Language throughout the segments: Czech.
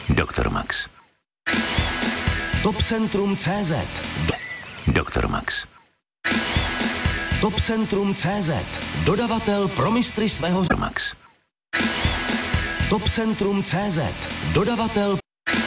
Doktor Max. Topcentrum.cz Doktor Max. Topcentrum.cz Dodavatel pro mistry svého Max. Topcentrum.cz Dodavatel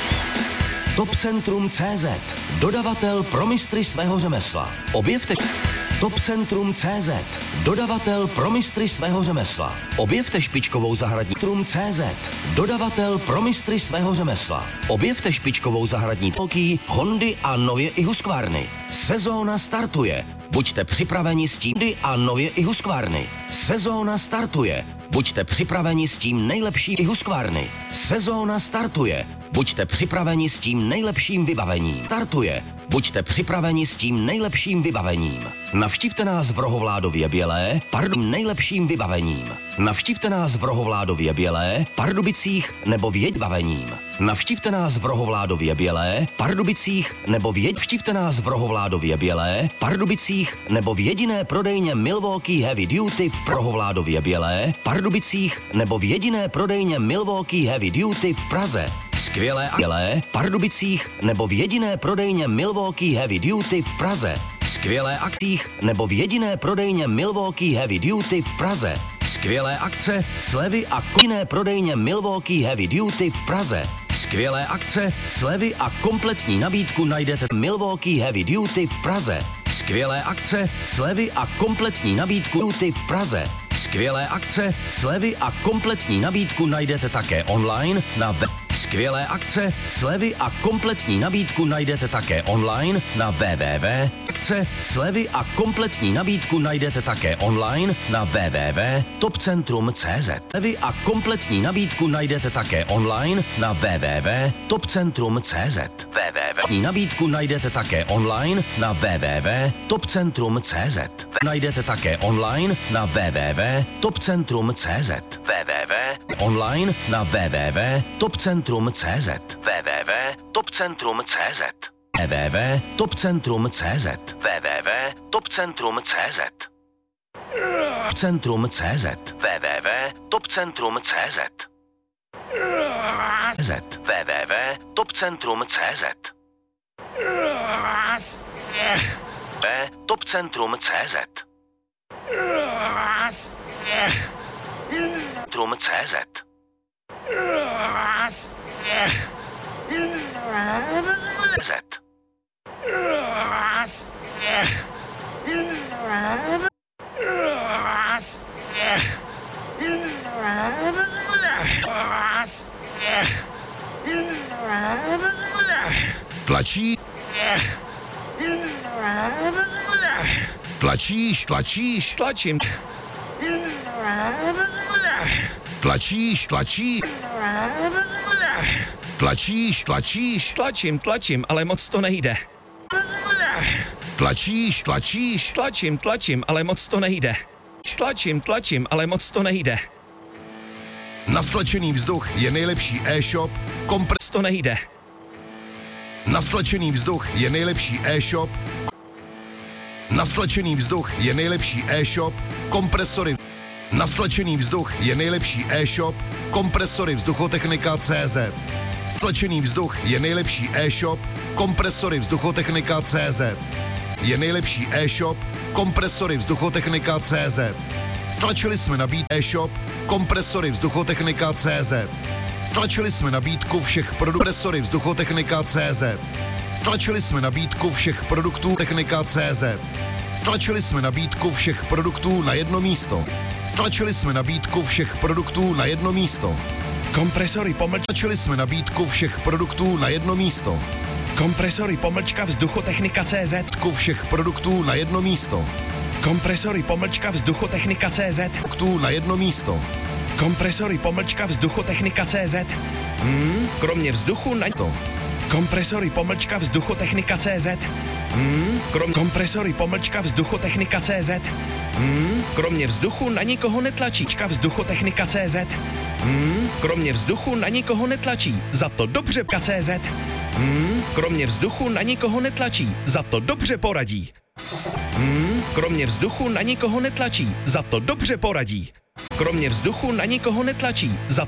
Topcentrum.cz Dodavatel pro mistry svého řemesla. Objevte Topcentrum.cz Dodavatel pro mistry svého řemesla. Objevte špičkovou zahradní Topcentrum.cz Dodavatel pro mistry svého řemesla. Objevte špičkovou zahradní polky, Hondy a nově i Husqvarny. Sezóna startuje. Buďte připraveni s tím a nově i Husqvarny. Sezóna startuje. Buďte připraveni s tím nejlepším i Husqvarny. Sezóna startuje. Buďte připraveni s tím nejlepším vybavením. Startuje. Buďte připraveni s tím nejlepším vybavením. Navštivte nás v Rohovládově Bělé, nejlepším vybavením. Navštivte nás v Rohovládově Bělé, Pardubicích nebo vybavením. Navštivte nás v Rohovládově Bělé, Pardubicích nebo navštivte nás v Rohovládově Bělé, Pardubicích nebo v jediné prodejně Milwaukee Heavy Duty v Rohovládově Bělé, Pardubicích nebo v jediné prodejně Milwaukee Heavy Duty v Praze. Skvělé a Bělé, Pardubicích nebo v jediné prodejně Milwaukee Heavy Duty v Praze. Skvělé akcích nebo v jediné prodejně Milwaukee Heavy Duty v Praze. Skvělé akce, slevy a jiné prodejně Milwaukee Heavy Duty v Praze. Skvělé akce, slevy a kompletní nabídku najdete Milwaukee Heavy Duty v Praze. Skvělé akce, slevy a kompletní nabídku Duty v Praze. Skvělé akce, slevy a kompletní nabídku najdete také online na web. Skvělé akce, slevy a kompletní nabídku najdete také online na www.akce, slevy a kompletní nabídku najdete také online na www.topcentrum.cz. Slevy a kompletní nabídku najdete také online na www.topcentrum.cz. Nabídku najdete také online na www.topcentrum.cz. Najdete také online na www.topcentrum.cz. Online na www.topcentrum.cz. www.topcentrum.cz. www.topcentrum.cz. www.topcentrum.cz. Topcentrum.cz. www.topcentrum.cz. www.topcentrum.cz. Topcentrum.cz. Topcentrum.cz. Tlačí. Tlačíš. Tlačím. Tlačíš. Tlačím, ale moc to nejde. Tlačíš. Tlačím, ale moc to nejde. Tlačím, ale moc to nejde. Na stlačený vzduch je nejlepší e-shop, To nejde. Na stlačený vzduch je nejlepší e-shop. Na stlačený vzduch je nejlepší e-shop, kompresory. Na stlačený vzduch je nejlepší e-shop, kompresory vzduchotechnika.cz. Stlačený vzduch je nejlepší e-shop, kompresory vzduchotechnika.cz. Je nejlepší e-shop, kompresory vzduchotechnika.cz. Stlačili jsme nabídku e-shop, kompresory vzduchotechnika.cz. Stlačili jsme nabídku všech kompresory vzduchotechnika.cz. Stlačili jsme nabídku všech produktů technika.cz. Stlačili jsme nabídku všech produktů na jedno místo. Stlačili jsme nabídku všech produktů na jedno místo. Kompresory Stlačili jsme nabídku všech produktů na jedno místo. Kompresory vzduchotechnika.cz. Všech produktů na jedno místo. Kompresory vzduchotechnika.cz. Produktů na jedno místo. Kompresory vzduchotechnika.cz. Kromě vzduchu na to. Kompresory vzduchotechnika.cz. Kompresory vzduchotechnika.cz. Kromě vzduchu na nikoho netlačí. Vzduchotechnika.cz. Kromě vzduchu na nikoho netlačí. Za to dobře .cz. Kromě vzduchu na nikoho netlačí. Za to dobře poradí. Kromě vzduchu na nikoho netlačí. Za to dobře poradí. Kromě vzduchu na nikoho netlačí. Za